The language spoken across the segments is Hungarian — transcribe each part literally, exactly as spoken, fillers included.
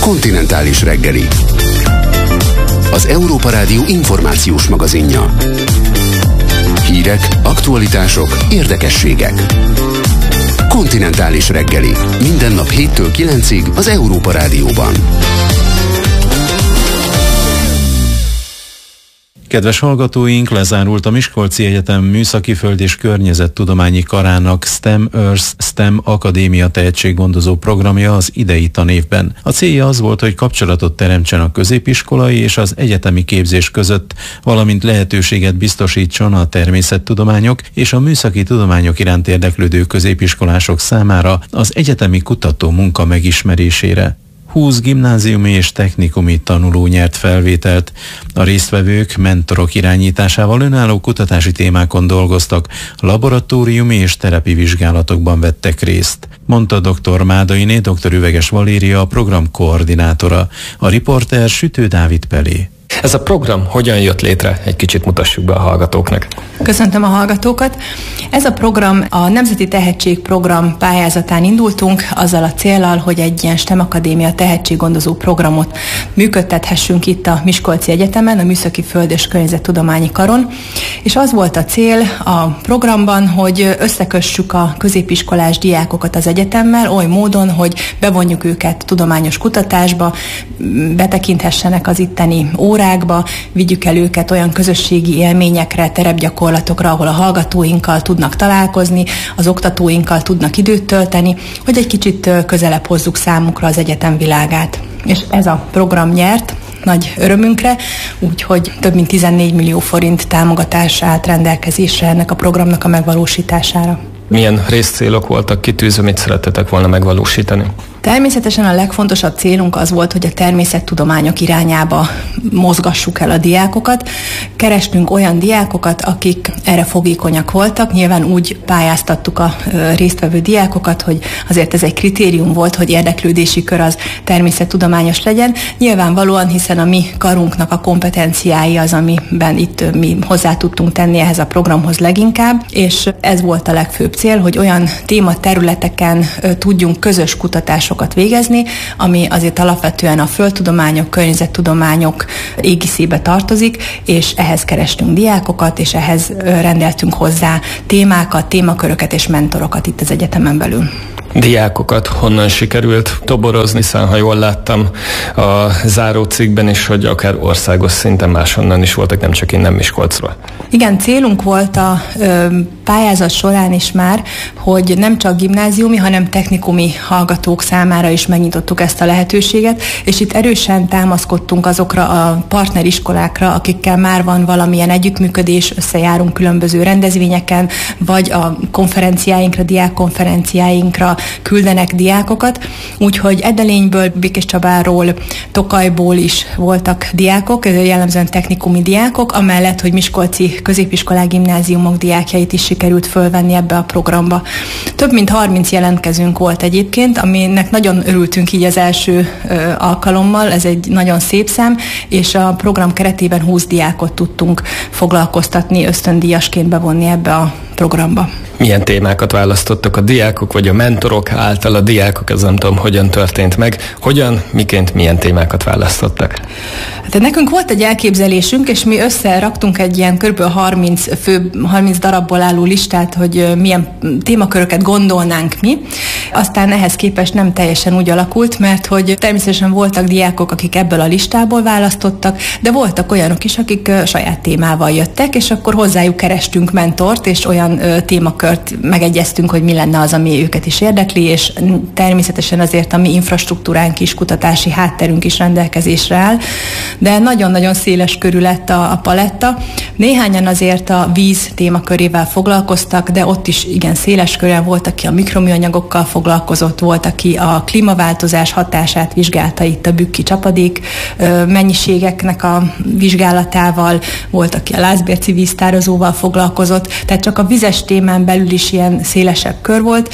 Kontinentális reggeli. Az Európa Rádió információs magazinja. Hírek, aktualitások, érdekességek. Kontinentális reggeli. Minden nap héttől kilencig az Európa Rádióban. Kedves hallgatóink, lezárult a Miskolci Egyetem Műszaki Föld- és Környezettudományi Karának STEM Earth STEM Akadémia tehetséggondozó programja az idei tanévben. A célja az volt, hogy kapcsolatot teremtsen a középiskolai és az egyetemi képzés között, valamint lehetőséget biztosítson a természettudományok és a műszaki tudományok iránt érdeklődő középiskolások számára az egyetemi kutató munka megismerésére. húsz gimnáziumi és technikumi tanuló nyert felvételt. A résztvevők mentorok irányításával önálló kutatási témákon dolgoztak, laboratóriumi és terepi vizsgálatokban vettek részt, mondta dr. Mádainé, dr. Üveges Valéria, a program koordinátora. A riporter Sütő Dávid Pelé. Ez a program hogyan jött létre? Egy kicsit mutassuk be a hallgatóknak. Köszöntöm a hallgatókat. Ez a program a Nemzeti Tehetségprogram pályázatán indultunk, azzal a céllal, hogy egy ilyen STEM Akadémia tehetséggondozó programot működtethessünk itt a Miskolci Egyetemen, a Műszaki Föld- és Környezettudományi Karon. És az volt a cél a programban, hogy összekössük a középiskolás diákokat az egyetemmel oly módon, hogy bevonjuk őket tudományos kutatásba, betekinthessenek az itteni órákba, vigyük el őket olyan közösségi élményekre, terepgyakorlatokra, ahol a hallgatóinkkal tudnak találkozni, az oktatóinkkal tudnak időt tölteni, hogy egy kicsit közelebb hozzuk számukra az egyetem világát. És ez a program nyert nagy örömünkre, úgyhogy több mint tizennégy millió forint támogatás állt rendelkezésre ennek a programnak a megvalósítására. Milyen részcélok voltak kitűzve, mit szerettetek volna megvalósítani? Természetesen a legfontosabb célunk az volt, hogy a természettudományok irányába mozgassuk el a diákokat. Kerestünk olyan diákokat, akik erre fogékonyak voltak. Nyilván úgy pályáztattuk a résztvevő diákokat, hogy azért ez egy kritérium volt, hogy érdeklődési kör az természettudományos legyen. Nyilvánvalóan, hiszen a mi karunknak a kompetenciái az, amiben itt mi hozzá tudtunk tenni ehhez a programhoz leginkább, és ez volt a legfőbb cél, hogy olyan tématerületeken tudjunk közös kutatásokat végezni, ami azért alapvetően a földtudományok, környezettudományok égiszébe tartozik, és ehhez kerestünk diákokat, és ehhez rendeltünk hozzá témákat, témaköröket és mentorokat itt az egyetemen belül. Diákokat honnan sikerült toborozni, hiszen ha jól láttam a zárócikkben is, hogy akár országos szinten máshonnan is voltak, nem csak innen Miskolcról. Igen, célunk volt a ö, pályázat során is már, hogy nem csak gimnáziumi, hanem technikumi hallgatók számára is megnyitottuk ezt a lehetőséget, és itt erősen támaszkodtunk azokra a partneriskolákra, akikkel már van valamilyen együttműködés, összejárunk különböző rendezvényeken, vagy a konferenciáinkra, diákkonferenciáinkra küldenek diákokat, úgyhogy Edelényből, Békéscsabáról, Tokajból is voltak diákok, jellemzően technikumi diákok, amellett, hogy miskolci középiskolák, gimnáziumok diákjait is sikerült fölvenni ebbe a programba. Több mint harminc jelentkezőnk volt egyébként, aminek nagyon örültünk így az első ö, alkalommal, ez egy nagyon szép szám, és a program keretében húsz diákot tudtunk foglalkoztatni, ösztöndíjasként bevonni ebbe a programba. Milyen témákat választottak a diákok, vagy a mentorok által a diákok, ez nem tudom, hogyan történt meg, hogyan, miként, milyen témákat választottak? Hát nekünk volt egy elképzelésünk, és mi összeraktunk egy ilyen kb. harminc fő, harminc darabból álló listát, hogy milyen témaköröket gondolnánk mi. Aztán ehhez képest nem teljesen úgy alakult, mert hogy természetesen voltak diákok, akik ebből a listából választottak, de voltak olyanok is, akik saját témával jöttek, és akkor hozzájuk kerestünk mentort, és olyan témakört megegyeztünk, hogy mi lenne az, ami őket is érdekli, és természetesen azért a mi infrastruktúránk is, kutatási hátterünk is rendelkezésre áll, de nagyon-nagyon széles körű lett a, a paletta. Néhányan azért a víz témakörével foglalkoztak, de ott is igen széles körűen volt, aki a mikroműanyagokkal foglalkozott, volt, aki a klímaváltozás hatását vizsgálta itt a bükki csapadék mennyiségeknek a vizsgálatával, volt, aki a Lászbérci víztározóval foglalkozott, tehát csak a vizes témán belül is ilyen szélesebb kör volt,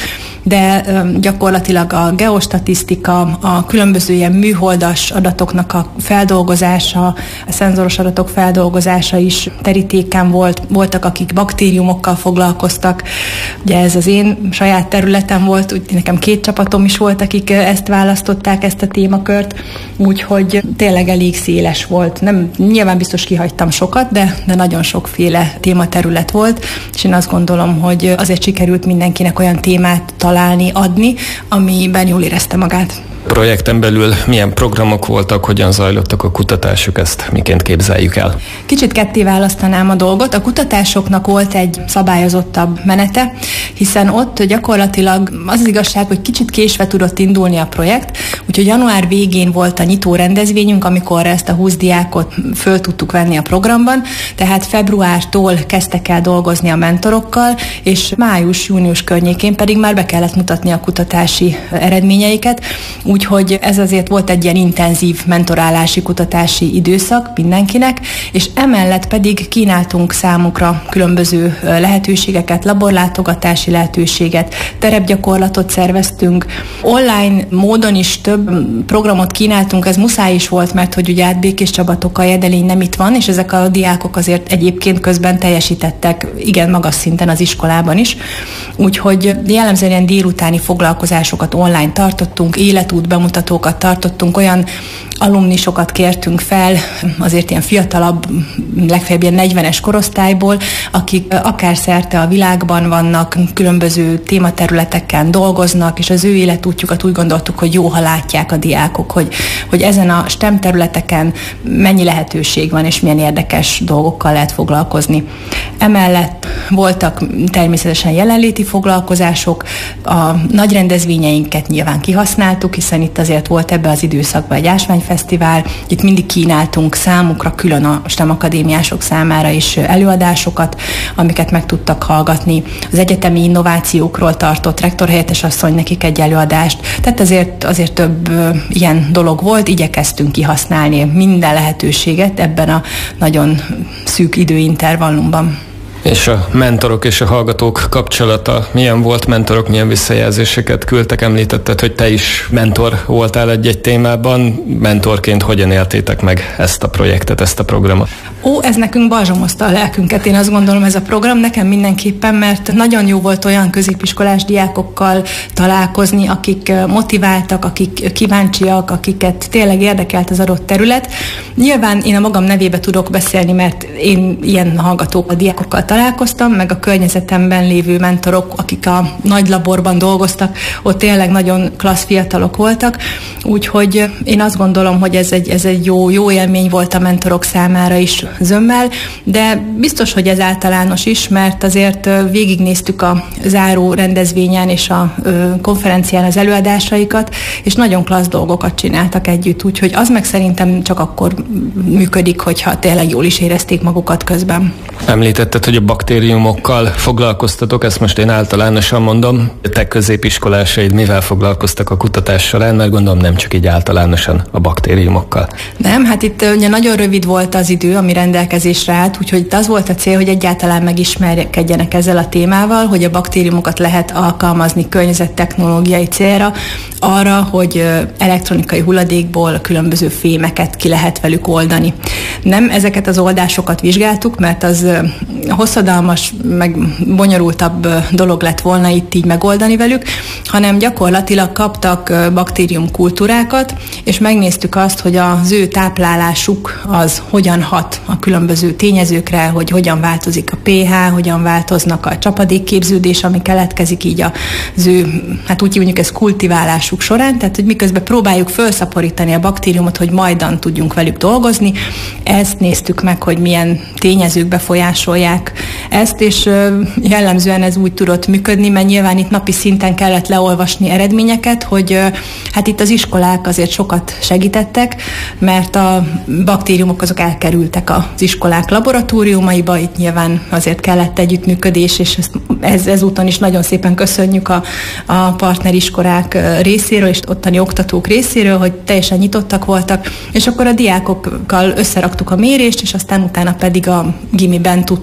de gyakorlatilag a geostatisztika, a különböző ilyen műholdas adatoknak a feldolgozása, a szenzoros adatok feldolgozása is terítéken volt. Voltak, akik baktériumokkal foglalkoztak. Ugye ez az én saját területem volt, úgy nekem két csapatom is volt, akik ezt választották, ezt a témakört, úgyhogy tényleg elég széles volt. Nem, nyilván biztos kihagytam sokat, de, de nagyon sokféle tématerület volt, és én azt gondolom, hogy azért sikerült mindenkinek olyan témát találni, adni, amiben jól érezte magát. Projekten belül milyen programok voltak, hogyan zajlottak a kutatások, ezt miként képzeljük el? Kicsit ketté választanám a dolgot. A kutatásoknak volt egy szabályozottabb menete, hiszen ott gyakorlatilag az, az igazság, hogy kicsit késve tudott indulni a projekt, úgyhogy január végén volt a nyitó rendezvényünk, amikor ezt a húsz diákot föl tudtuk venni a programban, tehát februártól kezdtek el dolgozni a mentorokkal, és május-június környékén pedig már be kellett mutatni a kutatási eredményeiket, úgyhogy ez azért volt egy ilyen intenzív mentorálási, kutatási időszak mindenkinek, és emellett pedig kínáltunk számukra különböző lehetőségeket, laborlátogatási lehetőséget, terepgyakorlatot szerveztünk. Online módon is több programot kínáltunk, ez muszáj is volt, mert hogy ugye át Békés Csaba, Tokaj, Edelény nem itt van, és ezek a diákok azért egyébként közben teljesítettek igen magas szinten az iskolában is. Úgyhogy jellemzően ilyen délutáni foglalkozásokat online tartottunk, életút bemutatókat tartottunk, olyan alumnisokat kértünk fel, azért ilyen fiatalabb, legfeljebb ilyen negyvenes korosztályból, akik akár szerte a világban vannak, különböző tématerületeken dolgoznak, és az ő életútjukat úgy gondoltuk, hogy jó, ha látják a diákok, hogy, hogy ezen a STEM területeken mennyi lehetőség van, és milyen érdekes dolgokkal lehet foglalkozni. Emellett voltak természetesen jelenléti foglalkozások, a nagy rendezvényeinket nyilván kihasználtuk, hiszen itt azért volt ebbe az időszakban egy ásványfesztivál, itt mindig kínáltunk számukra külön a STEM akadémiások számára is előadásokat, amiket meg tudtak hallgatni. Az egyetemi innovációkról tartott rektorhelyettes asszony nekik egy előadást, tehát azért, azért több ilyen dolog volt, igyekeztünk kihasználni minden lehetőséget ebben a nagyon szűk időintervallumban. És a mentorok és a hallgatók kapcsolata milyen volt? Mentorok milyen visszajelzéseket küldtek? Említetted, hogy te is mentor voltál egy-egy témában. Mentorként hogyan éltétek meg ezt a projektet, ezt a programot? Ó, ez nekünk balzsamozta a lelkünket, én azt gondolom, ez a program nekem mindenképpen, mert nagyon jó volt olyan középiskolás diákokkal találkozni, akik motiváltak, akik kíváncsiak, akiket tényleg érdekelt az adott terület. Nyilván én a magam nevébe tudok beszélni, mert én ilyen hallgatók, a diákokkal találkoztam, meg a környezetemben lévő mentorok, akik a nagy laborban dolgoztak, ott tényleg nagyon klassz fiatalok voltak, úgyhogy én azt gondolom, hogy ez egy, ez egy jó, jó élmény volt a mentorok számára is zömmel, de biztos, hogy ez általános is, mert azért végignéztük a záró rendezvényen és a konferencián az előadásaikat, és nagyon klassz dolgokat csináltak együtt, úgyhogy az meg szerintem csak akkor működik, hogyha tényleg jól is érezték magukat közben. Említetted, hogy a baktériumokkal foglalkoztatok, ezt most én általánosan mondom. Te középiskolásaid mivel foglalkoztak a kutatás során, mert gondolom nem csak így általánosan a baktériumokkal. Nem, hát itt ugye nagyon rövid volt az idő, ami rendelkezésre állt, úgyhogy az volt a cél, hogy egyáltalán megismerkedjenek ezzel a témával, hogy a baktériumokat lehet alkalmazni környezettechnológiai célra, arra, hogy elektronikai hulladékból különböző fémeket ki lehet velük oldani. Nem ezeket az oldásokat vizsgáltuk, mert az hosszadalmas, meg bonyolultabb dolog lett volna itt így megoldani velük, hanem gyakorlatilag kaptak baktériumkultúrákat, és megnéztük azt, hogy az ő táplálásuk az hogyan hat a különböző tényezőkre, hogy hogyan változik a pH, hogyan változnak a csapadékképződés, ami keletkezik így az ő, hát úgy mondjuk ez kultiválásuk során, tehát hogy miközben próbáljuk felszaporítani a baktériumot, hogy majdan tudjunk velük dolgozni, ezt néztük meg, hogy milyen tényezők befolyásolják ezt, és jellemzően ez úgy tudott működni, mert nyilván itt napi szinten kellett leolvasni eredményeket, hogy hát itt az iskolák azért sokat segítettek, mert a baktériumok azok elkerültek az iskolák laboratóriumaiba, itt nyilván azért kellett együttműködés, és ezt, ez, ezúton is nagyon szépen köszönjük a, a partneriskolák részéről, és ottani oktatók részéről, hogy teljesen nyitottak voltak, és akkor a diákokkal összeraktuk a mérést, és aztán utána pedig a gimiben tudták ezeket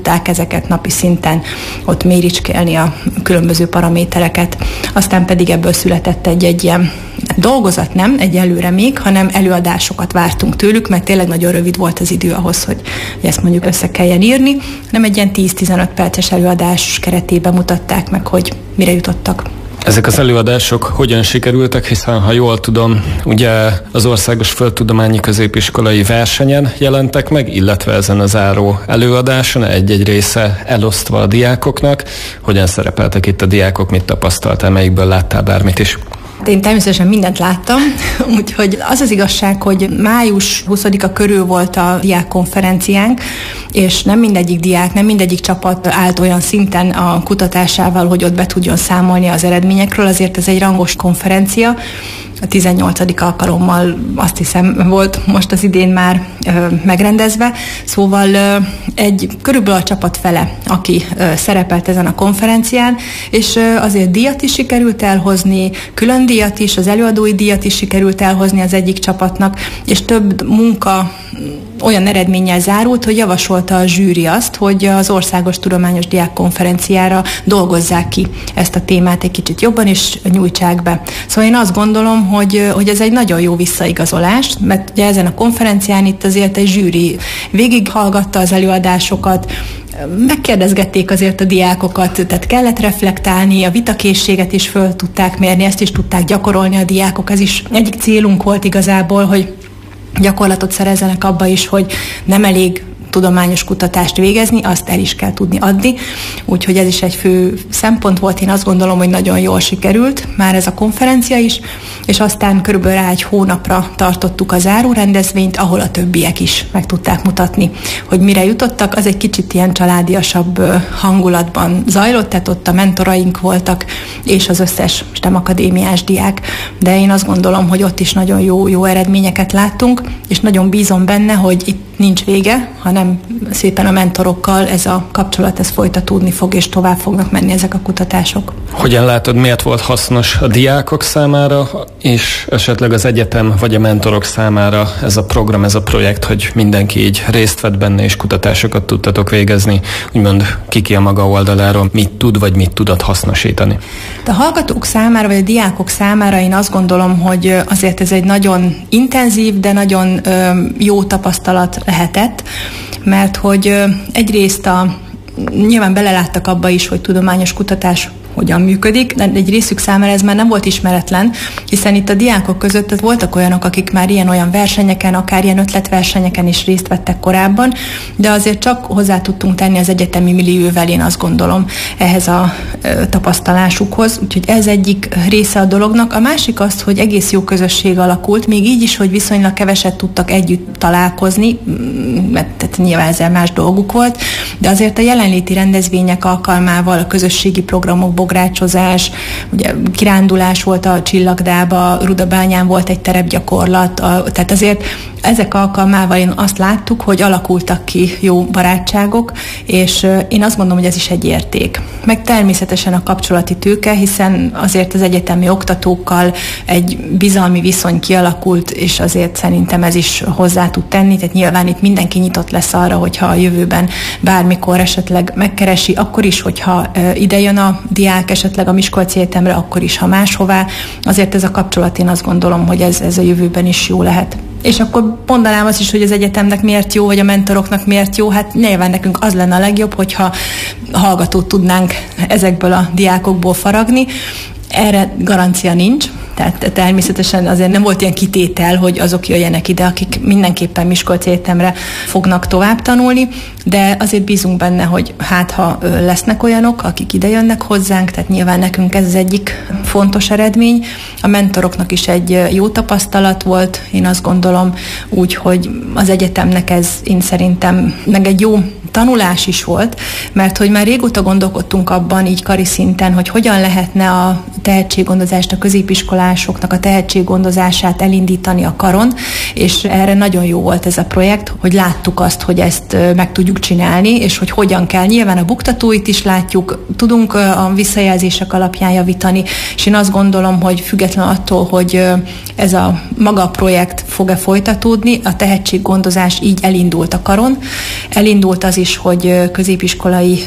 ezeket napi szinten ott méricskélni a különböző paramétereket. Aztán pedig ebből született egy-egy ilyen dolgozat, nem egyelőre még, hanem előadásokat vártunk tőlük, mert tényleg nagyon rövid volt az idő ahhoz, hogy ezt mondjuk össze kelljen írni, hanem egy ilyen tíz-tizenöt perces előadás keretében mutatták meg, hogy mire jutottak. Ezek az előadások hogyan sikerültek, hiszen ha jól tudom, ugye az Országos Földtudományi Középiskolai versenyen jelentek meg, illetve ezen a záró előadáson egy-egy része elosztva a diákoknak. Hogyan szerepeltek itt a diákok, mit tapasztaltál, melyikből láttál bármit is? Én természetesen mindent láttam, úgyhogy az az igazság, hogy május huszadika körül volt a diákkonferenciánk, és nem mindegyik diák, nem mindegyik csapat állt olyan szinten a kutatásával, hogy ott be tudjon számolni az eredményekről, azért ez egy rangos konferencia. A tizennyolcadik alkalommal azt hiszem volt most az idén már ö, megrendezve, szóval ö, egy körülbelül a csapat fele, aki ö, szerepelt ezen a konferencián, és ö, azért díjat is sikerült elhozni, külön díjat is, az előadói díjat is sikerült elhozni az egyik csapatnak, és több munka olyan eredménnyel zárult, hogy javasolta a zsűri azt, hogy az Országos Tudományos Diákkonferenciára dolgozzák ki ezt a témát egy kicsit jobban, és nyújtsák be. Szóval én azt gondolom, hogy, hogy ez egy nagyon jó visszaigazolás, mert ugye ezen a konferencián itt azért egy zsűri végighallgatta az előadásokat, megkérdezgették azért a diákokat, tehát kellett reflektálni, a vitakészséget is föl tudták mérni, ezt is tudták gyakorolni a diákok, ez is egyik célunk volt igazából, hogy gyakorlatot szerezzenek abba is, hogy nem elég tudományos kutatást végezni, azt el is kell tudni adni. Úgyhogy ez is egy fő szempont volt, én azt gondolom, hogy nagyon jól sikerült már ez a konferencia is, és aztán körülbelül rá egy hónapra tartottuk a záró rendezvényt, ahol a többiek is meg tudták mutatni, hogy mire jutottak. Az egy kicsit ilyen családiasabb hangulatban zajlott, tehát ott a mentoraink voltak, és az összes STEM akadémiás diák, de én azt gondolom, hogy ott is nagyon jó, jó eredményeket láttunk, és nagyon bízom benne, hogy itt nincs vége, hanem szépen a mentorokkal ez a kapcsolat, ez folytatódni fog, és tovább fognak menni ezek a kutatások. Hogyan látod, miért volt hasznos a diákok számára, és esetleg az egyetem vagy a mentorok számára ez a program, ez a projekt, hogy mindenki így részt vett benne, és kutatásokat tudtatok végezni, úgymond kiki a maga oldaláról, mit tud, vagy mit tudott hasznosítani? A hallgatók számára, vagy a diákok számára én azt gondolom, hogy azért ez egy nagyon intenzív, de nagyon ö, jó tapasztalat lehetett, mert hogy egyrészt a, nyilván beleláttak abba is, hogy tudományos kutatás hogyan működik, de egy részük számára ez már nem volt ismeretlen, hiszen itt a diákok között voltak olyanok, akik már ilyen-olyan versenyeken, akár ilyen ötletversenyeken is részt vettek korábban, de azért csak hozzá tudtunk tenni az egyetemi millióvel, én azt gondolom, ehhez a e, tapasztalásukhoz, úgyhogy ez egyik része a dolognak. A másik az, hogy egész jó közösség alakult, még így is, hogy viszonylag keveset tudtak együtt találkozni, mert tehát nyilván ezzel más dolguk volt, de azért a jelenléti rendezvények alkalmával, a közösségi programok, bográcsozás, ugye kirándulás volt a Csillagdába, Rudabányán volt egy terepgyakorlat, a, tehát azért ezek alkalmával én azt láttuk, hogy alakultak ki jó barátságok, és én azt mondom, hogy ez is egy érték. Meg természetesen a kapcsolati tőke, hiszen azért az egyetemi oktatókkal egy bizalmi viszony kialakult, és azért szerintem ez is hozzá tud tenni, tehát nyilván itt mindenki nyitott lesz arra, hogyha a jövőben bármikor esetleg megkeresi, akkor is, hogyha ide jön a diák esetleg a Miskolci Egyetemre, akkor is, ha máshová. Azért ez a kapcsolat, én azt gondolom, hogy ez, ez a jövőben is jó lehet. És akkor mondanám azt is, hogy az egyetemnek miért jó, vagy a mentoroknak miért jó. Hát nyilván nekünk az lenne a legjobb, hogyha hallgatót tudnánk ezekből a diákokból faragni. Erre garancia nincs, tehát természetesen azért nem volt ilyen kitétel, hogy azok jöjjenek ide, akik mindenképpen Miskolci Egyetemre fognak tovább tanulni, de azért bízunk benne, hogy hát ha lesznek olyanok, akik ide jönnek hozzánk, tehát nyilván nekünk ez az egyik fontos eredmény. A mentoroknak is egy jó tapasztalat volt, én azt gondolom, úgy, hogy az egyetemnek ez én szerintem meg egy jó tanulás is volt, mert hogy már régóta gondolkodtunk abban, így kari szinten, hogy hogyan lehetne a tehetséggondozást, a középiskolásoknak a tehetséggondozását elindítani a karon, és erre nagyon jó volt ez a projekt, hogy láttuk azt, hogy ezt meg tudjuk csinálni, és hogy hogyan kell. Nyilván a buktatóit is látjuk, tudunk a visszajelzések alapján javítani, és én azt gondolom, hogy független attól, hogy ez a maga a projekt fog-e folytatódni. A tehetséggondozás így elindult a karon. Elindult az is, hogy középiskolai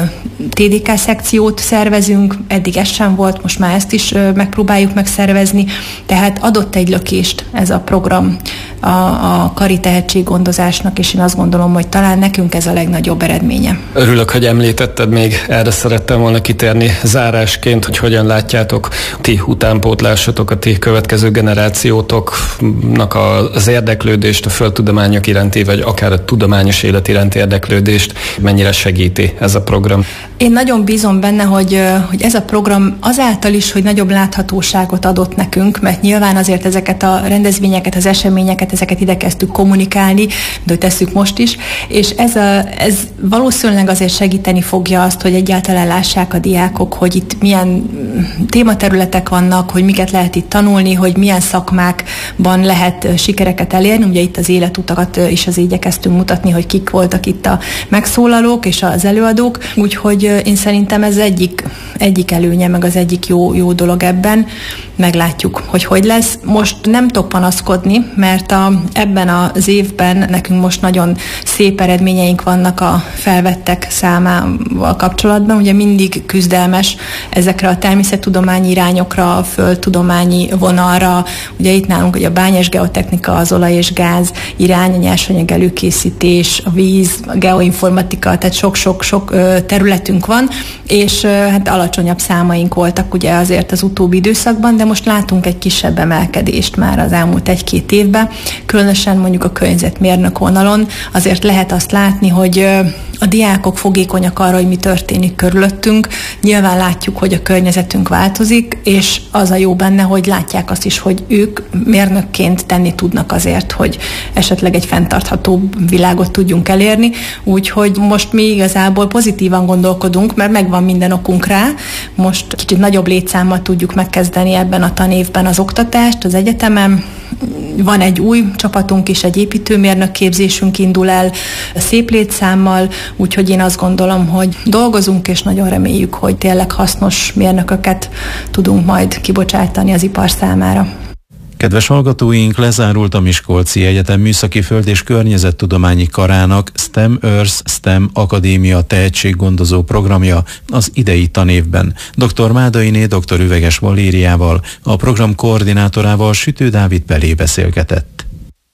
té dé ká szekciót szervezünk, eddig ez sem volt, most már ezt is megpróbáljuk megszervezni, tehát adott egy lökést ez a program a, a kari tehetséggondozásnak, és én azt gondolom, hogy talán nekünk ez a legnagyobb eredménye. Örülök, hogy említetted, még erre szerettem volna kitérni zárásként, hogy hogyan látjátok ti utánpótlásotok, a ti következő generációtoknak az érdeklődést a földtudományok iránti, vagy akár a tudományos élet iránti érdeklődést, mennyire segíti ez a program? Én nagyon bízom benne, hogy, hogy ez a program azáltal is, hogy nagyobb láthatóságot adott nekünk, mert nyilván azért ezeket a rendezvényeket, az eseményeket, ezeket igyekeztük kommunikálni, de tesszük most is, és ez, a, ez valószínűleg azért segíteni fogja azt, hogy egyáltalán lássák a diákok, hogy itt milyen tématerületek vannak, hogy miket lehet itt tanulni, hogy milyen szakmákban lehet sikereket elérni. Ugye itt az életutakat is az igyekeztünk mutatni, hogy kik voltak itt a megszólalók és az előadók, úgyhogy én szerintem ez egyik, egyik előnye, meg az egyik jó, jó dolog ebben. Meglátjuk, hogy hogy lesz. Most nem tudok panaszkodni, mert a, ebben az évben nekünk most nagyon szép eredményeink vannak a felvettek számával kapcsolatban. Ugye mindig küzdelmes ezekre a természettudományi irányokra, a földtudományi vonalra. Ugye itt nálunk ugye a bányás geotechnika, az olaj és gáz irány, a nyersanyag előkészítés, a víz, a geoinformatika, tehát sok-sok-sok területünk van, és hát alacsonyabb számaink voltak ugye azért az utóbbi időszakban, de most látunk egy kisebb emelkedést már az elmúlt egy-két évben, különösen mondjuk a környezetmérnök vonalon. Azért lehet azt látni, hogy a diákok fogékonyak arra, hogy mi történik körülöttünk. Nyilván látjuk, hogy a környezetünk változik, és az a jó benne, hogy látják azt is, hogy ők mérnökként tenni tudnak azért, hogy esetleg egy fenntartható világot tudjunk elérni. Úgyhogy most mi igazából pozitívan gondolkodunk, mert megvan minden okunk rá. Most kicsit nagyobb létszámmal tudjuk megkezdeni ebben a tanévben az oktatást az egyetemen. Van egy új csapatunk is, egy építőmérnök képzésünk indul el szép létszámmal, úgyhogy én azt gondolom, hogy dolgozunk, és nagyon reméljük, hogy tényleg hasznos mérnököket tudunk majd kibocsátani az ipar számára. Kedves hallgatóink, lezárult a Miskolci Egyetem Műszaki Föld- és Környezettudományi Karának STEM Earth STEM Akadémia tehetséggondozó programja az idei tanévben. dr. Mádainé dr. Üveges Valériával, a program koordinátorával, Sütő Dávid Pelé beszélgetett.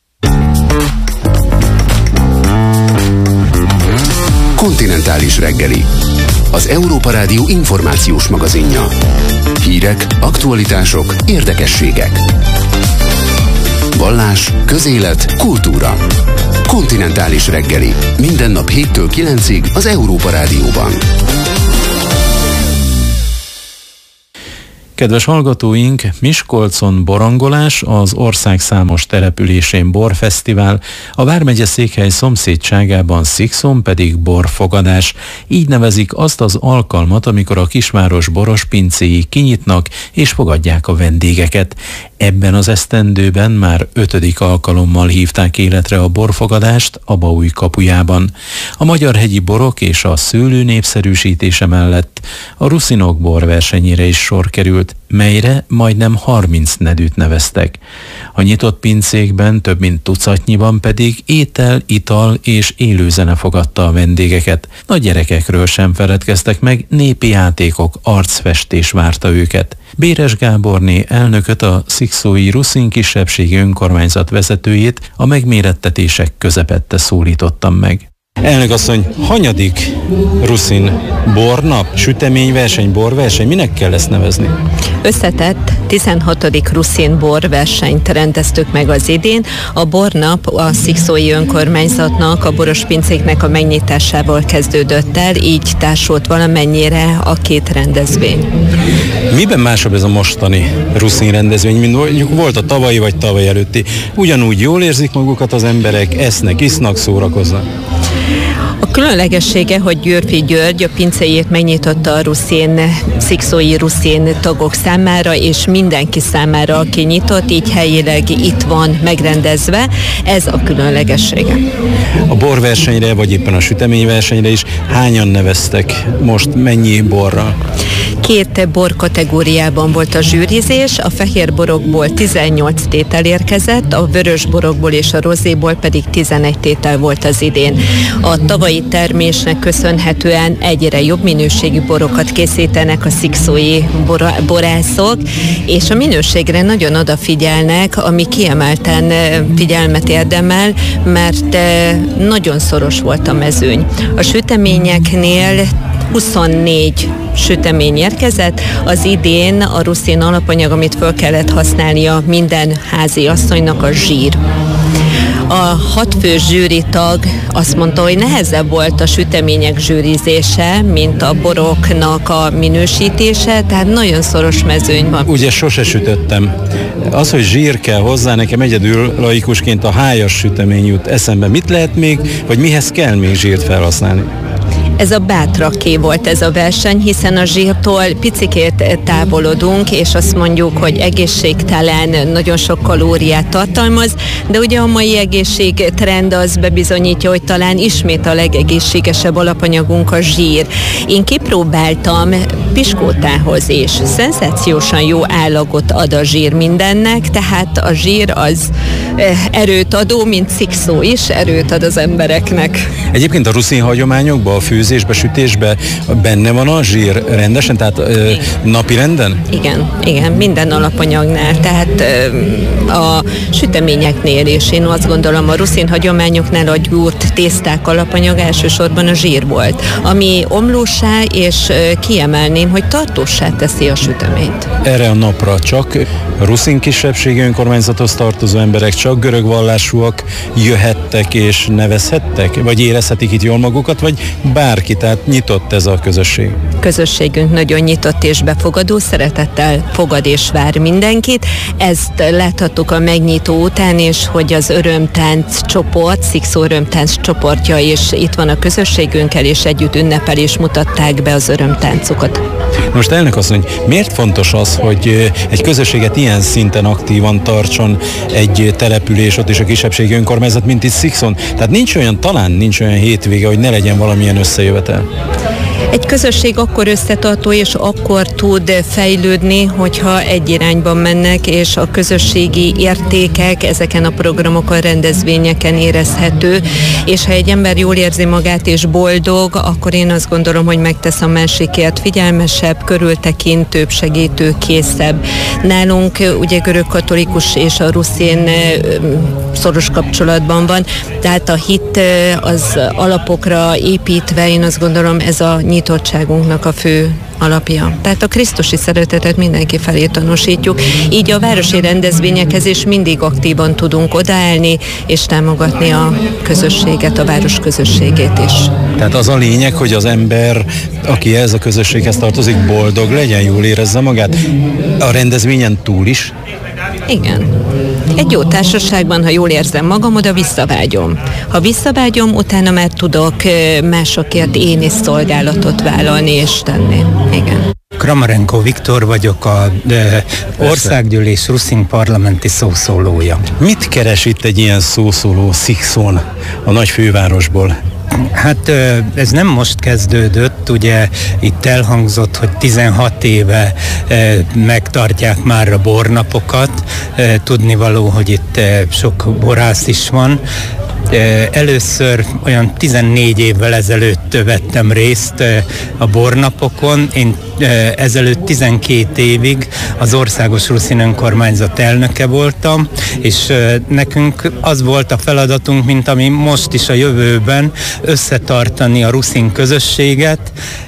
Kontinentális reggeli. Az Európa Rádió információs magazinja. Hírek, aktualitások, érdekességek. Vallás, közélet, kultúra. Kontinentális reggeli. Minden nap héttől kilencig az Európa Rádióban. Kedves hallgatóink, Miskolcon borongolás, az ország számos településén borfesztivál, a vármegye székhely szomszédságában Szikszon pedig borfogadás. Így nevezik azt az alkalmat, amikor a kisváros boros pincéi kinyitnak és fogadják a vendégeket. Ebben az esztendőben már ötödik alkalommal hívták életre a borfogadást a Baúj kapujában. A magyarhegyi borok és a szőlő népszerűsítése mellett a ruszinok borversenyére is sor került, melyre majdnem harminc nedűt neveztek. A nyitott pincékben több mint tucatnyiban pedig étel, ital és élőzene fogadta a vendégeket. Nagy gyerekekről sem feledkeztek meg, népi játékok, arcfestés várta őket. Béres Gáborné elnököt, a szikszói ruszin kisebbségi önkormányzat vezetőjét a megmérettetések közepette szólítottam meg. Elnök asszony, hanyadik ruszin bornap, süteményverseny, borverseny, minek kell ezt nevezni? Összetett tizenhatodik ruszin borversenyt rendeztük meg az idén. A bornap a szikszói önkormányzatnak, a boros pincéknek a megnyitásával kezdődött el, így társult valamennyire a két rendezvény. Miben másabb ez a mostani ruszin rendezvény, mint mondjuk volt a tavalyi vagy tavaly előtti? Ugyanúgy jól érzik magukat az emberek, esznek, isznak, szórakoznak? A különlegessége, hogy Győrfi György a pincéjét megnyitotta a ruszin, szikszói ruszin tagok számára, és mindenki számára, aki nyitott, így helyileg itt van megrendezve. Ez a különlegessége. A borversenyre, vagy éppen a süteményversenyre is hányan neveztek most, mennyi borra? Két bor kategóriában volt a zsűrizés, a fehér borokból tizennyolc tétel érkezett, a vörös borokból és a rozéból pedig tizenegy tétel volt az idén. A tavalyi termésnek köszönhetően egyre jobb minőségű borokat készítenek a szikszói bora- borászok, és a minőségre nagyon odafigyelnek, ami kiemelten figyelmet érdemel, mert nagyon szoros volt a mezőny. A süteményeknél huszonnégy sütemény érkezett. Az idén a ruszin alapanyag, amit föl kellett használnia minden házi asszonynak, a zsír. A hatfős zsűritag azt mondta, hogy nehezebb volt a sütemények zsűrizése, mint a boroknak a minősítése, tehát nagyon szoros mezőny van. Ugye sose sütöttem. Az, hogy zsír kell hozzá, nekem egyedül laikusként a hájas sütemény jut eszembe. Mit lehet még, vagy mihez kell még zsírt felhasználni? Ez a bátraké volt ez a verseny, hiszen a zsírtól picikét távolodunk, és azt mondjuk, hogy egészségtelen, nagyon sok kalóriát tartalmaz, de ugye a mai egészségtrend az bebizonyítja, hogy talán ismét a legegészségesebb alapanyagunk a zsír. Én kipróbáltam piskótához, és szenzációsan jó állagot ad a zsír mindennek, tehát a zsír az erőt adó, mint szikszó is, erőt ad az embereknek. Egyébként a ruszin hagyományokban, a főzésbe, sütésbe benne van a zsír rendesen, tehát ö, napi renden? Igen, igen, minden alapanyagnál, tehát ö, a süteményeknél is. Én azt gondolom, a ruszin hagyományoknál a gyúrt tészták alapanyag elsősorban a zsír volt, ami omlósá, és ö, kiemelném, hogy tartósá teszi a süteményt. Erre a napra csak ruszin kisebbségi önkormányzathoz tartozó emberek, csak görög vallásúak jöhettek és nevezhettek, vagy érezhetik itt jól magukat, vagy bárki, tehát nyitott ez a közösség? Közösségünk nagyon nyitott és befogadó, szeretettel fogad és vár mindenkit. Ezt láthattuk a megnyitó után is, hogy az örömtánc csoport, Szikszó örömtánc csoportja is itt van a közösségünkkel, és együtt ünnepel és mutatták be az örömtáncokat. Most elnök asszony, miért fontos az, hogy egy közösséget ilyen szinten aktívan tartson egy település, ott is a kisebbségi önkormányzat, mint itt Szikszón? Tehát nincs olyan, talán nincs olyan hétvége, hogy ne legyen valamilyen összejövetel. Egy közösség akkor összetartó és akkor tud fejlődni, hogyha egy irányban mennek, és a közösségi értékek ezeken a programokon, rendezvényeken érezhető, és ha egy ember jól érzi magát és boldog, akkor én azt gondolom, hogy megtesz a másikért, figyelmesebb, körültekintőbb, segítőkészebb. Nálunk ugye görögkatolikus és a ruszin szoros kapcsolatban van, tehát a hit az alapokra építve, én azt gondolom, ez a nyitottságunknak a fő alapja. Tehát a krisztusi szeretetet mindenki felé tanúsítjuk, így a városi rendezvényekhez is mindig aktívan tudunk odaállni, és támogatni a közösséget, a város közösségét is. Tehát az a lényeg, hogy az ember, aki ez a közösséghez tartozik, boldog legyen, jól érezze magát. A rendezvényen túl is? Igen. Egy jó társaságban, ha jól érzem magam, oda visszavágyom. Ha visszavágyom, utána már tudok másokért én is szolgálatot vállalni és tenni. Igen. Kramarenko Viktor vagyok, a de, országgyűlés ruszin parlamenti szószólója. Mit keres itt egy ilyen szószóló Szikszón, a nagy fővárosból? Hát ez nem most kezdődött, ugye itt elhangzott, hogy tizenhat éve megtartják már a bornapokat, tudnivaló, hogy itt sok borász is van. Először olyan tizennégy évvel ezelőtt vettem részt a bornapokon. Én ezelőtt tizenkét évig az Országos Ruszin Önkormányzat elnöke voltam, és nekünk az volt a feladatunk, mint ami most is a jövőben, összetartani a ruszin közösséget,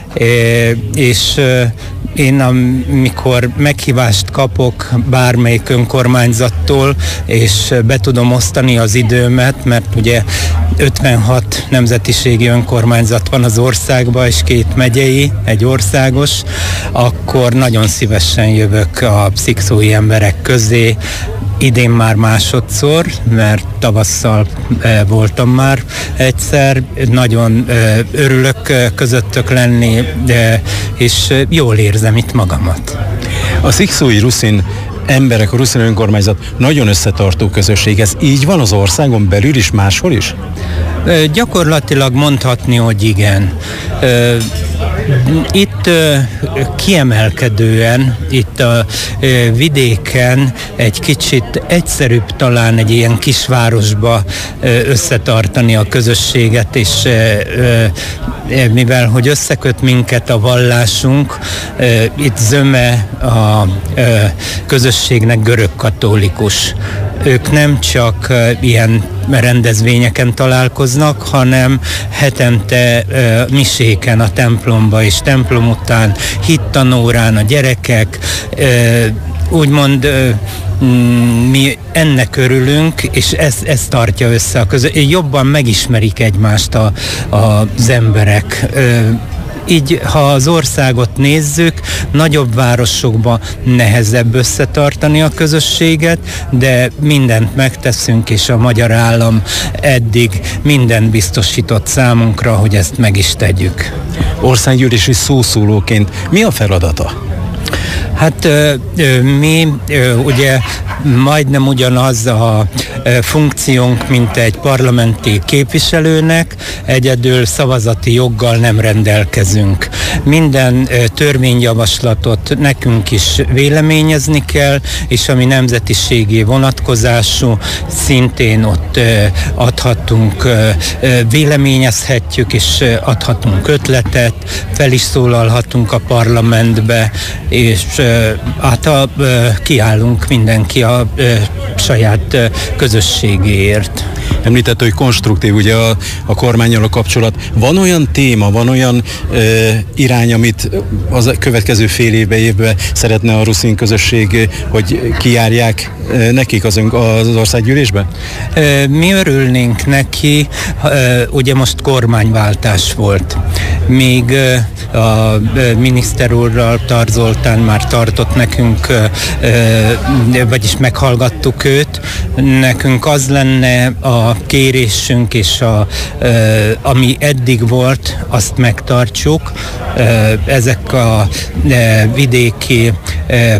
és én amikor meghívást kapok bármelyik önkormányzattól, és be tudom osztani az időmet, mert ugye ötvenhat nemzetiségi önkormányzat van az országban, és két megyei, egy országos, akkor nagyon szívesen jövök a szikszói emberek közé, idén már másodszor, mert tavasszal voltam már egyszer. Nagyon örülök közöttök lenni, és jól érzem itt magamat. A szikszói ruszin emberek, a ruszin önkormányzat nagyon összetartó közösség. Ez így van az országon belül is, máshol is? Gyakorlatilag mondhatni, hogy igen. Itt kiemelkedően, itt a vidéken egy kicsit egyszerűbb talán egy ilyen kisvárosba összetartani a közösséget, és mivel hogy összeköt minket a vallásunk, itt zöme a közösségnek görögkatolikus. Ők nem csak ilyen rendezvényeken találkoznak, hanem hetente uh, miséken a templomba, és templom után hittanórán a gyerekek, uh, úgymond uh, mi ennek örülünk, és ez, ez tartja össze a közösséget. Jobban megismerik egymást a, a, az emberek. Uh, Így, ha az országot nézzük, nagyobb városokban nehezebb összetartani a közösséget, de mindent megteszünk, és a magyar állam eddig mindent biztosított számunkra, hogy ezt meg is tegyük. Országgyűlési szószólóként mi a feladata? Hát mi ugye majdnem ugyanaz a funkciónk, mint egy parlamenti képviselőnek, egyedül szavazati joggal nem rendelkezünk. Minden törvényjavaslatot nekünk is véleményezni kell, és ami nemzetiségi vonatkozású, szintén ott adhatunk, véleményezhetjük, és adhatunk ötletet, fel is szólalhatunk a parlamentbe, és hát a, kiállunk mindenki a, a saját közösségéért. Említett, hogy konstruktív ugye a, a kormánnyal a kapcsolat. Van olyan téma, van olyan e, irány, amit az következő fél évbe, évben szeretne a ruszin közösség, hogy kijárják e, nekik az, az országgyűlésbe? E, mi örülnénk neki, e, ugye most kormányváltás volt. Még e, a e, miniszter úrral, Tar Zoltán már tartott nekünk, e, e, vagyis meghallgattuk őt. Nekünk az lenne a kérésünk, és a, e, ami eddig volt, azt megtartsuk. E, ezek a e, vidéki, e,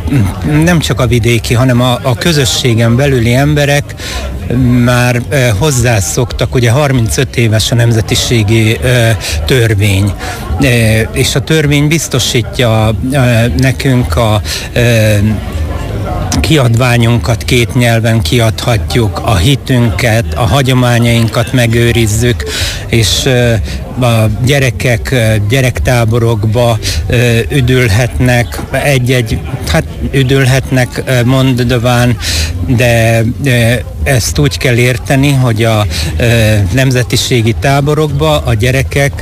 nem csak a vidéki, hanem a, a közösségen belüli emberek már e, hozzászoktak, ugye harmincöt éves a nemzetiségi e, törvény, e, és a törvény biztosítja e, nekünk a e, kiadványunkat két nyelven kiadhatjuk, a hitünket, a hagyományainkat megőrizzük, és a gyerekek gyerektáborokba üdülhetnek, egy-egy, hát üdülhetnek mondván, de ezt úgy kell érteni, hogy a nemzetiségi táborokba a gyerekek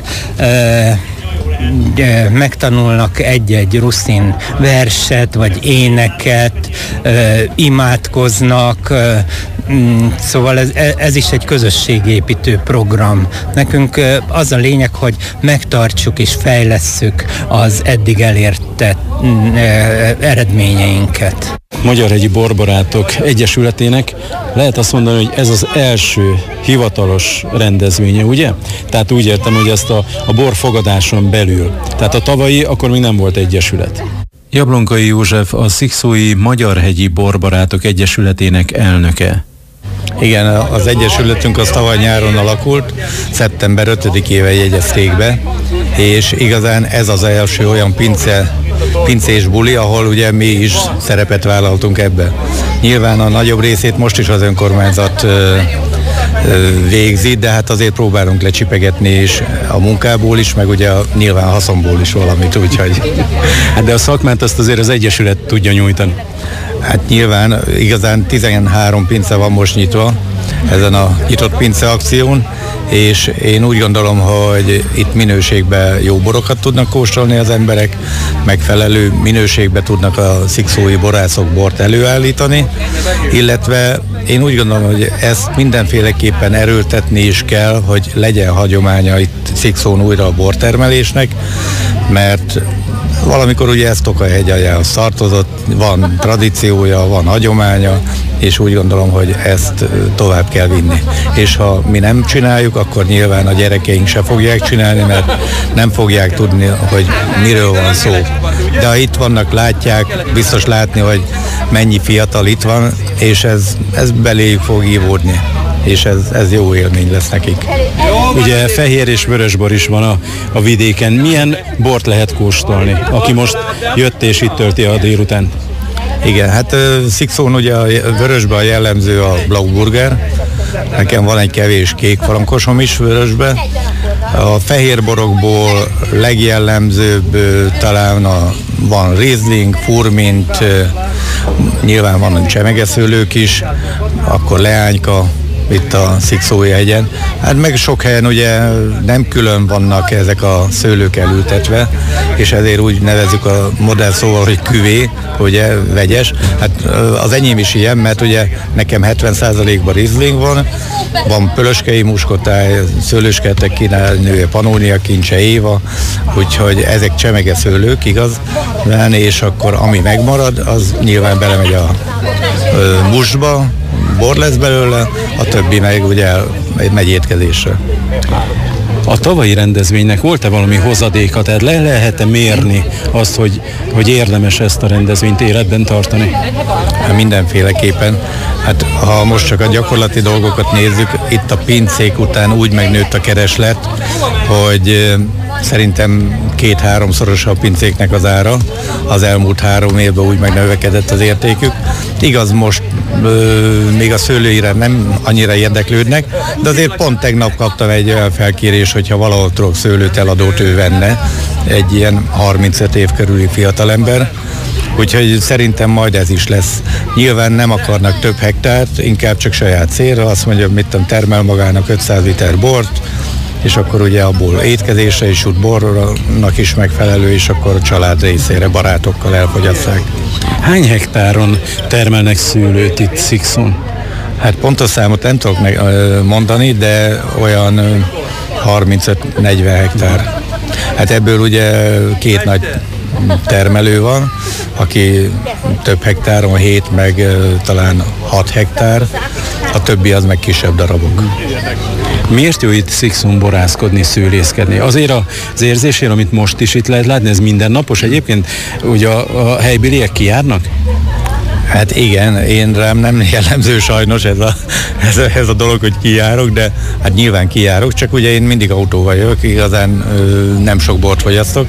megtanulnak egy-egy ruszin verset, vagy éneket, imádkoznak, szóval ez, ez is egy közösségépítő program. Nekünk az a lényeg, hogy megtartsuk és fejlesszük az eddig elértett eredményeinket. Magyarhegyi Borbarátok Egyesületének lehet azt mondani, hogy ez az első hivatalos rendezvénye, ugye? Tehát úgy értem, hogy ezt a, a borfogadáson belül. Tehát a tavalyi akkor még nem volt egyesület. Jablonkai József a szikszói Magyarhegyi Borbarátok Egyesületének elnöke. Igen, az egyesületünk az tavaly nyáron alakult, szeptember ötödikével jegyezték be, és igazán ez az első olyan pince, pincés buli, ahol ugye mi is szerepet vállaltunk ebbe. Nyilván a nagyobb részét most is az önkormányzat ö, ö, végzi, de hát azért próbálunk lecsipegetni is a munkából is, meg ugye a nyilván haszonból is valamit, úgyhogy... Hát de a szakmát azt azért az egyesület tudja nyújtani. Hát nyilván igazán tizenhárom pince van most nyitva ezen a nyitott pince akción, és én úgy gondolom, hogy itt minőségben jó borokat tudnak kóstolni az emberek, megfelelő minőségben tudnak a szikszói borászok bort előállítani, illetve én úgy gondolom, hogy ezt mindenféleképpen erőltetni is kell, hogy legyen hagyománya itt Szikszón újra a bortermelésnek, mert valamikor ugye ez Tokajegy aljához tartozott, van tradíciója, van hagyománya, és úgy gondolom, hogy ezt tovább kell vinni. És ha mi nem csináljuk, akkor nyilván a gyerekeink se fogják csinálni, mert nem fogják tudni, hogy miről van szó. De ha itt vannak, látják, biztos látni, hogy mennyi fiatal itt van, és ez, ez beléjük fog ívódni, és ez, ez jó élmény lesz nekik. Ugye fehér és vörösbor is van a, a vidéken. Milyen bort lehet kóstolni, aki most jött és itt tölti a délután? Igen, hát uh, Szikszón ugye a vörösben a jellemző a Blauburger, nekem van egy kevés kék falankosom is vörösbe. A fehérborokból legjellemzőbb uh, talán a, van Riesling, Furmint, uh, nyilván vannak csemegeszőlők is, akkor leányka, itt a Szikszói hegyen. Hát meg sok helyen ugye nem külön vannak ezek a szőlők elültetve, és ezért úgy nevezzük a modern szóval, hogy küvé, ugye vegyes. Hát az enyém is ilyen, mert ugye nekem hetven százalékban Riesling van, van pölöskei muskotáj, szőlőskertek kínálnője, Panónia kincse, Éva, úgyhogy ezek csemege szőlők, igaz? És akkor ami megmarad, az nyilván belemegy a mustba, bor lesz belőle, a többi meg ugye megy étkezésre. A tavalyi rendezvénynek volt-e valami hozadéka? Tehát le lehet-e mérni azt, hogy, hogy érdemes ezt a rendezvényt életben tartani? Hát mindenféleképpen. Hát ha most csak a gyakorlati dolgokat nézzük, itt a pincék után úgy megnőtt a kereslet, hogy szerintem két-háromszoros a pincéknek az ára. Az elmúlt három évben úgy megnövekedett az értékük. Igaz, most ö, még a szőlőire nem annyira érdeklődnek, de azért pont tegnap kaptam egy olyan felkérés, hogyha valahol tudok szőlőt eladót ő venne, egy ilyen harmincöt év körüli fiatalember. Úgyhogy szerintem majd ez is lesz. Nyilván nem akarnak több hektárt, inkább csak saját célra, azt mondja, mit tudom, termel magának ötszáz liter bort, és akkor ugye abból étkezésre és út bornak is megfelelő, és akkor a család részére barátokkal elfogyasszák. Hány hektáron termelnek szőlőt itt Szikszón? Hát pontos számot nem tudok mondani, de olyan harmincöt-negyven hektár. Hát ebből ugye két nagy termelő van, aki több hektáron, hét meg talán hat hektár, a többi az meg kisebb darabok. Miért jó itt Szikszón borászkodni, szőlészkedni? Azért az érzésért, amit most is itt lehet látni, ez mindennapos egyébként, ugye a, a helybéliek kijárnak? Hát igen, én rám nem jellemző sajnos ez a, ez a, ez a dolog, hogy kijárok, de hát nyilván kijárok, csak ugye én mindig autóval jövök, igazán ö, nem sok bort fogyasztok,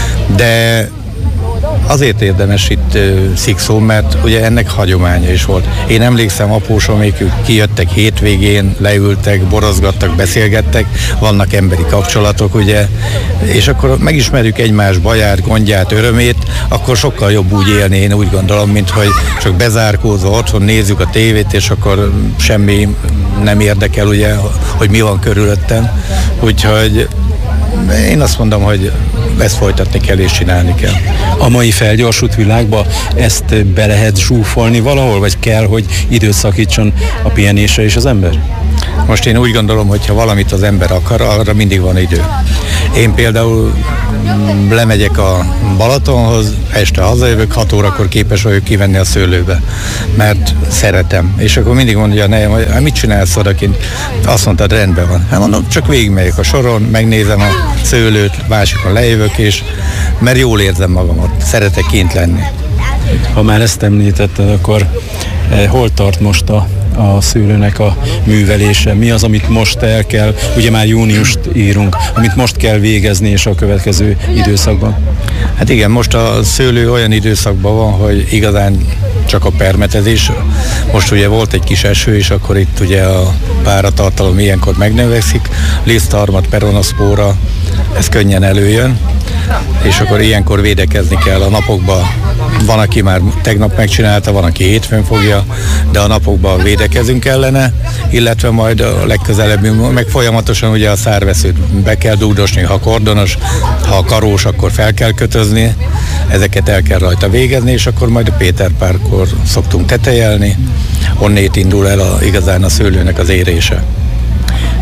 de azért érdemes itt uh, Szikszón, mert ugye ennek hagyománya is volt. Én emlékszem, apósomék kijöttek hétvégén, leültek, borozgattak, beszélgettek, vannak emberi kapcsolatok, ugye, és akkor megismerjük egymás baját, gondját, örömét, akkor sokkal jobb úgy élni, én úgy gondolom, mint hogy csak bezárkózva otthon nézzük a tévét, és akkor semmi nem érdekel, ugye, hogy mi van körülöttem. Úgyhogy én azt mondom, hogy ezt folytatni kell és csinálni kell. A mai felgyorsult világban ezt be lehet zsúfolni valahol, vagy kell, hogy időt szakítson a pihenésre is az ember? Most én úgy gondolom, hogy ha valamit az ember akar, arra mindig van idő. Én például lemegyek a Balatonhoz, este hazajövök, hat órakor képes vagyok kivenni a szőlőbe, mert szeretem. És akkor mindig mondja nejem, hogy hát mit csinálsz odakint? Azt mondtad, rendben van. Hát mondom, csak végigmegyek a soron, megnézem a szőlőt, másikon lejövök, és mert jól érzem magamat, szeretek kint lenni. Ha már ezt említetted, akkor eh, hol tart most a, a szőlőnek a művelése? Mi az, amit most el kell, ugye már júniust írunk, amit most kell végezni és a következő időszakban? Hát igen, most a szőlő olyan időszakban van, hogy igazán csak a permetezés. Most ugye volt egy kis eső, és akkor itt ugye a páratartalom ilyenkor megnövekszik, lisztharmat, peronoszpóra, ez könnyen előjön, és akkor ilyenkor védekezni kell a napokban. Van, aki már tegnap megcsinálta, van, aki hétfőn fogja, de a napokban védekezünk ellene, illetve majd a legközelebb, meg folyamatosan ugye a szárveszőt be kell dugdosni, ha kordonos, ha karós, akkor fel kell kötözni, ezeket el kell rajta végezni, és akkor majd a Péterpárkor szoktunk tetejelni, onnét indul el a, igazán a szőlőnek az érése.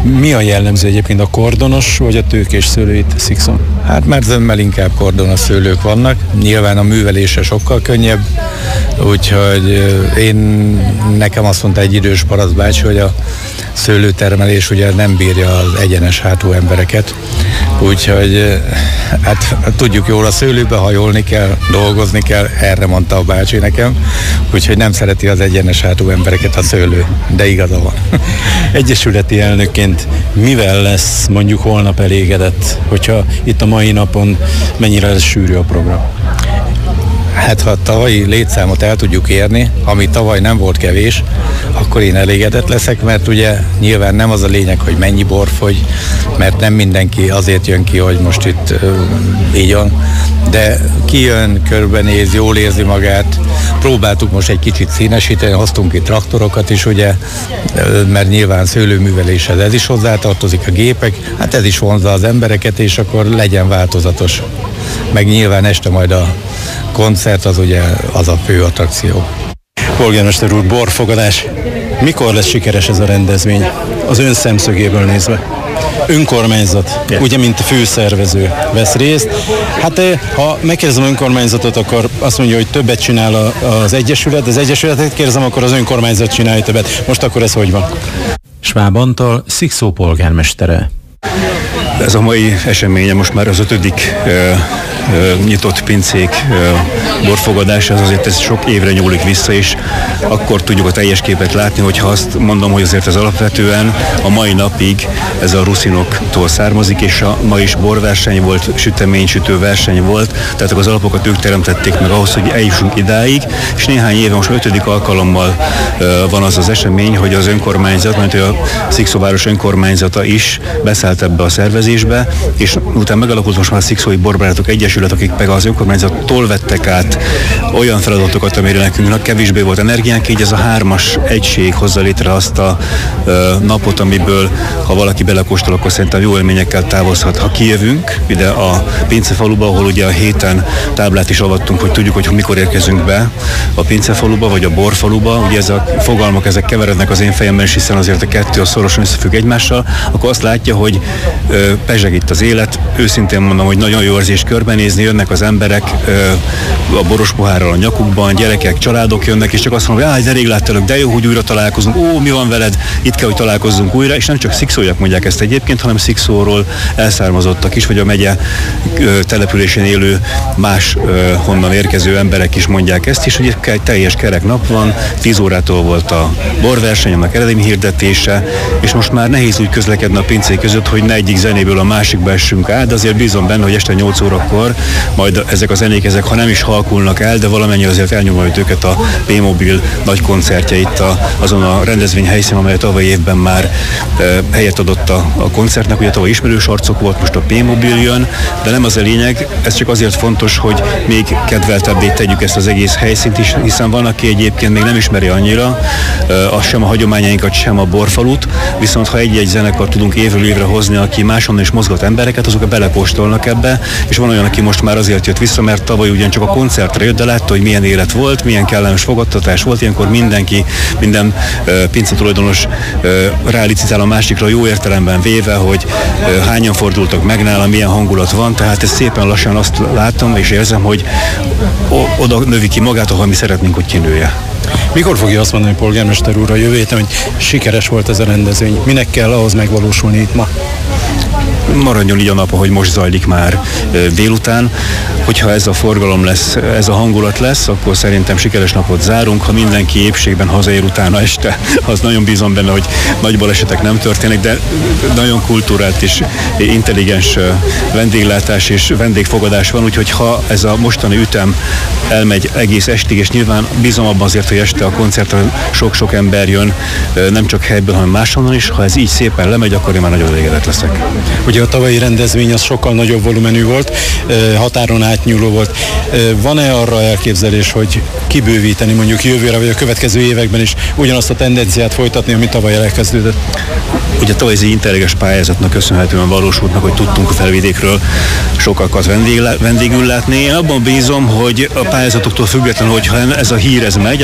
Mi a jellemző egyébként, a kordonos vagy a tőkés szőlő itt Szikszon? Hát már zömmel inkább kordonos szőlők vannak, nyilván a művelése sokkal könnyebb, úgyhogy én, nekem azt mondta egy idős parasztbácsi, hogy a szőlőtermelés ugye nem bírja az egyenes hátú embereket, úgyhogy hát tudjuk jól, a szőlőbe hajolni kell, dolgozni kell, erre mondta a bácsi nekem, úgyhogy nem szereti az egyenes hátú embereket a szőlő, de igaza van. Egyesületi elnökként mivel lesz mondjuk holnap elégedett, hogyha itt a mai napon mennyire lesz sűrű a program? Hát ha a tavalyi létszámot el tudjuk érni, ami tavaly nem volt kevés, akkor én elégedett leszek, mert ugye nyilván nem az a lényeg, hogy mennyi bor fogy, mert nem mindenki azért jön ki, hogy most itt uh, így van, de kijön, körbenéz, jól érzi magát, próbáltuk most egy kicsit színesíteni, hoztunk itt traktorokat is, ugye, mert nyilván szőlőműveléshez ez is hozzátartozik, a gépek, hát ez is vonzza az embereket, és akkor legyen változatos. Meg nyilván este majd a koncert az ugye az a fő attrakció. Polgármester úr, borfogadás. Mikor lesz sikeres ez a rendezvény? Az ön szemszögéből nézve. Önkormányzat, yeah. ugye, mint főszervező vesz részt. Hát ha megkérdezem önkormányzatot, akkor azt mondja, hogy többet csinál az Egyesület, az Egyesületet kérdezem, akkor az önkormányzat csinálja többet. Most akkor ez hogy van? Schwab Antal, Szikszó polgármestere. Ez a mai eseménye most már az ötödik uh, uh, nyitott pincék uh, borfogadás, ez azért ez sok évre nyúlik vissza, és akkor tudjuk a teljes képet látni, hogyha azt mondom, hogy azért ez alapvetően a mai napig ez a ruszinoktól származik, és a ma is borverseny volt, süteménysütő verseny volt, tehát az alapokat ők teremtették meg ahhoz, hogy eljussunk idáig, és néhány éve, most ötödik alkalommal uh, van az az esemény, hogy az önkormányzat, mert a Szikszóváros önkormányzata is beszállt ebbe a szervezésbe, és utána megalakult most már a Szikszói Borbarátok Egyesület, akik meg az önkormányzattól vettek át olyan feladatokat, amire nekünk kevésbé volt energiánk, így ez a hármas egység hozza létre azt a ö, napot, amiből, ha valaki belekóstol, akkor szerintem jó élményekkel távozhat. Ha kijövünk ide a Pincefaluba, ahol ugye a héten táblát is avattunk, hogy tudjuk, hogy mikor érkezünk be a Pincefaluba, vagy a Borfaluba, ugye ez a fogalmak, ezek keverednek az én fejemben, és hiszen azért a kettő a szorosan összefügg egymással, akkor azt látja, hogy ö, pezseg itt az élet. Őszintén mondom, hogy nagyon jó érzés körbenézni, jönnek az emberek ö, a boros pohárral a nyakukban, gyerekek, családok jönnek, és csak azt mondom, hogy de rég láttalak, de jó, hogy újra találkozunk, ó, mi van veled, itt kell, hogy találkozzunk újra, és nem csak szikszóiak mondják ezt egyébként, hanem Szikszóról elszármazottak is, vagy a megye ö, településén élő más ö, honnan érkező emberek is mondják ezt, és hogy egy teljes kerek nap van, tíz órától volt a borverseny, annak eredmény hirdetése, és most már nehéz úgy közlekedni a pincék között, hogy ne egyik zenéből a másikba essünk át, de azért bízom benne, hogy este nyolc órakor majd ezek a zenék, ezek ha nem is halkulnak el, de valamennyire azért elnyomoljuk őket a P-Mobil nagy koncertje itt a, azon a rendezvény helyszínen, amely a tavalyi évben már e, helyet adott a, a koncertnek, ugye tavaly ismerős arcok volt, most a P-Mobil jön, de nem az a lényeg, ez csak azért fontos, hogy még kedveltebbé tegyük ezt az egész helyszínt is, hiszen van, aki egyébként még nem ismeri annyira, e, az sem a hagyományainkat, sem a borfalut, viszont ha egy-egy zenekar tudunk évről évre hozni, aki máshonnan is mozgat embereket, azok belekóstolnak ebbe, és van olyan, aki most már azért jött vissza, mert tavaly ugyancsak a koncertre jött, de látta, hogy milyen élet volt, milyen kellemes fogadtatás volt, ilyenkor mindenki, minden uh, pince tulajdonos uh, rálicitál a másikra jó értelemben véve, hogy uh, hányan fordultak meg nála, milyen hangulat van, tehát ezt szépen lassan azt látom, és érzem, hogy oda növi ki magát, ahol mi szeretnénk, hogy kinője. Mikor fogja azt mondani, polgármester úr, a jövő héten, hogy sikeres volt ez a rendezvény? Minek kell ahhoz megvalósulni itt ma? Maradjon így a nap, ahogy most zajlik már délután. Hogyha ez a forgalom lesz, ez a hangulat lesz, akkor szerintem sikeres napot zárunk. Ha mindenki épségben hazaér utána este, az nagyon bízom benne, hogy nagy balesetek nem történnek, de nagyon kultúrált és intelligens vendéglátás és vendégfogadás van, úgyhogy ha ez a mostani ütem elmegy egész estig, és nyilván bízom abban azért, hogy este a koncertre sok-sok ember jön, nem csak helyből, hanem máshonnan is. Ha ez így szépen lemegy, akkor én már nagyon elégedett leszek. Ugye a tavalyi rendezvény az sokkal nagyobb volumenű volt, határon átnyúló volt. Van-e arra elképzelés, hogy kibővíteni mondjuk jövőre, vagy a következő években is ugyanazt a tendenciát folytatni, ami tavaly elkezdődött? Ugye tavaly ez egy intelligens pályázatnak köszönhetően valósult meg, hogy tudtunk a Felvidékről sokakat vendégül látni. Én abban bízom, hogy a pályázatoktól függetlenül, hogyha ez a hír ez megy, akkor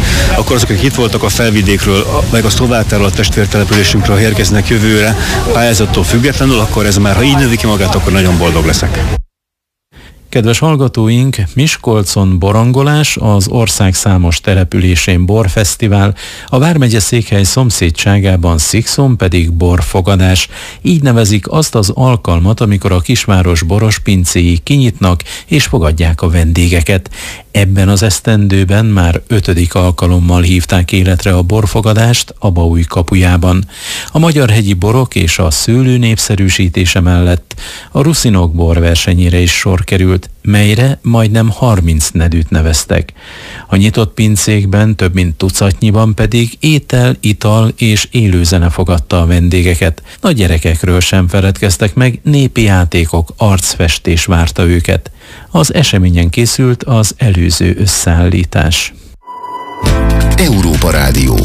akkor azok, akik itt voltak a felvidékről, meg a Szlovátáról, a testvértelepülésünkről érkeznek jövőre pályázattól függetlenül, akkor ez már, ha így növi ki magát, akkor nagyon boldog leszek. Kedves hallgatóink, Miskolcon borangolás, az ország számos településén borfesztivál, a vármegye székhely szomszédságában Szikszón pedig borfogadás. Így nevezik azt az alkalmat, amikor a kisváros boros pincéi kinyitnak és fogadják a vendégeket. Ebben az esztendőben már ötödik alkalommal hívták életre a borfogadást Abaúj kapujában. A magyarhegyi borok és a szőlő népszerűsítése mellett a ruszinok borversenyére is sor került, melyre majdnem harminc nedűt neveztek. A nyitott pincékben több mint tucatnyiban pedig étel, ital és élőzene fogadta a vendégeket. Nagy gyerekekről sem feledkeztek meg, népi játékok, arcfestés várta őket. Az eseményen készült az előző összeállítás. Európa Rádió.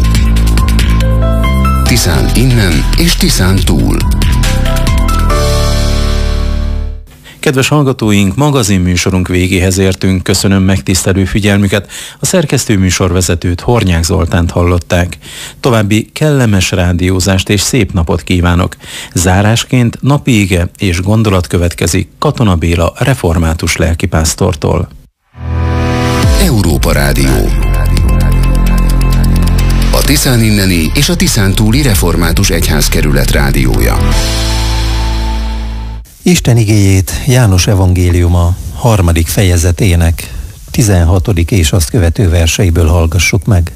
Tiszán innen és Tiszán túl. Kedves hallgatóink, magazinműsorunk végéhez értünk. Köszönöm megtisztelő figyelmüket. A szerkesztő műsorvezetőt, Hornyák Zoltánt hallották. További kellemes rádiózást és szép napot kívánok. Zárásként napi ige és gondolat következik Katona Béla református lelkipásztortól. Európa Rádió. A Tiszán inneni és a Tiszán túli református egyházkerület rádiója. Isten igéjét János evangéliuma harmadik fejezetének tizenhatodik és azt követő verseiből hallgassuk meg.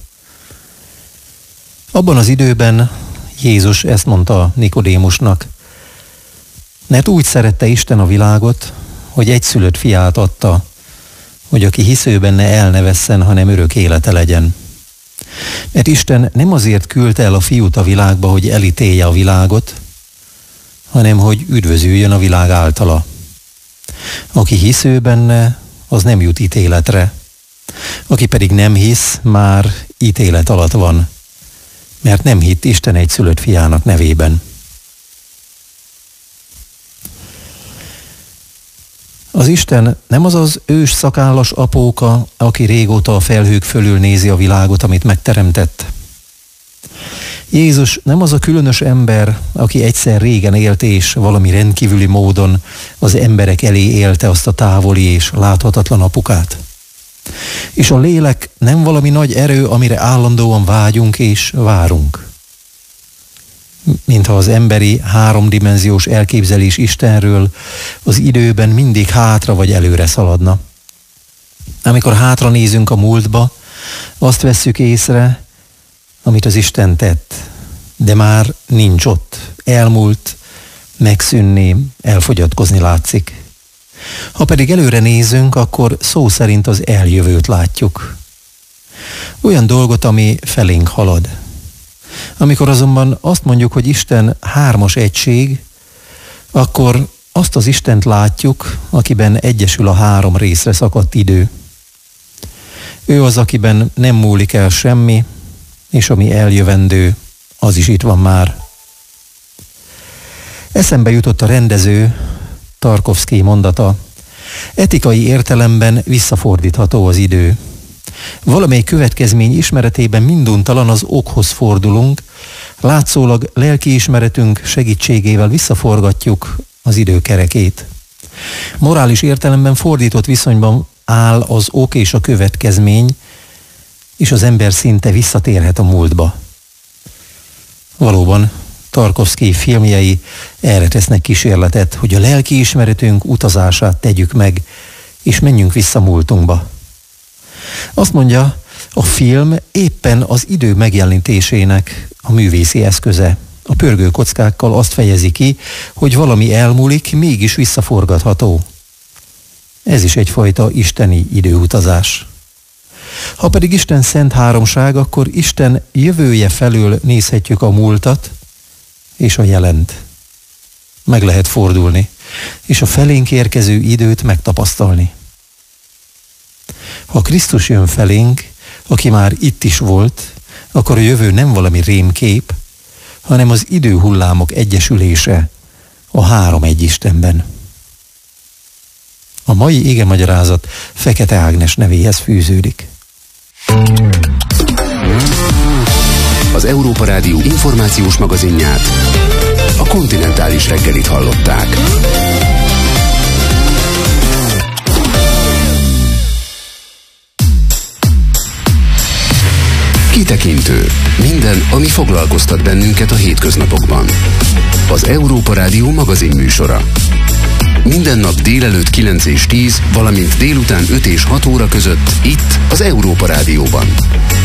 Abban az időben Jézus ezt mondta Nikodémusnak: mert úgy szerette Isten a világot, hogy egyszülött fiát adta, hogy aki hisző benne el ne vesszen, hanem örök élete legyen. Mert Isten nem azért küldte el a fiút a világba, hogy elítélje a világot, hanem hogy üdvözüljön a világ általa. Aki hisző benne, az nem jut ítéletre. Aki pedig nem hisz, már ítélet alatt van, mert nem hitt Isten egyszülött fiának nevében. Az Isten nem az az ős szakállas apóka, aki régóta a felhők fölül nézi a világot, amit megteremtett. Jézus nem az a különös ember, aki egyszer régen élt és valami rendkívüli módon az emberek elé élte azt a távoli és láthatatlan apukát. És a lélek nem valami nagy erő, amire állandóan vágyunk és várunk. Mintha az emberi háromdimenziós elképzelés Istenről az időben mindig hátra vagy előre szaladna. Amikor hátra nézünk a múltba, azt vesszük észre, amit az Isten tett, de már nincs ott, elmúlt, megszűnni, elfogyatkozni látszik. Ha pedig előre nézünk, akkor szó szerint az eljövőt látjuk. Olyan dolgot, ami felénk halad. Amikor azonban azt mondjuk, hogy Isten hármas egység, akkor azt az Istent látjuk, akiben egyesül a három részre szakadt idő. Ő az, akiben nem múlik el semmi, és ami eljövendő, az is itt van már. Eszembe jutott a rendező, Tarkovszky mondata: etikai értelemben visszafordítható az idő. Valamely következmény ismeretében minduntalan az okhoz fordulunk, látszólag lelkiismeretünk segítségével visszaforgatjuk az idő kerekét. Morális értelemben fordított viszonyban áll az ok és a következmény, és az ember szinte visszatérhet a múltba. Valóban Tarkovszky filmjei erre tesznek kísérletet, hogy a lelkiismeretünk utazását tegyük meg, és menjünk vissza múltunkba. Azt mondja, a film éppen az idő megjelenítésének a művészi eszköze. A pörgőkockákkal azt fejezi ki, hogy valami elmúlik, mégis visszaforgatható. Ez is egyfajta isteni időutazás. Ha pedig Isten szent háromság, akkor Isten jövője felől nézhetjük a múltat és a jelent. Meg lehet fordulni, és a felénk érkező időt megtapasztalni. Ha Krisztus jön felénk, aki már itt is volt, akkor a jövő nem valami rémkép, hanem az időhullámok egyesülése a három egy Istenben. A mai igemagyarázat Fekete Ágnes nevéhez fűződik. Az Európa Rádió információs magazinját, a Kontinentális reggelit hallották. Kitekintő. Minden, ami foglalkoztat bennünket a hétköznapokban. Az Európa Rádió magazin műsora. Minden nap délelőtt kilenc és tíz, valamint délután öt és hat óra között itt az Európa Rádióban.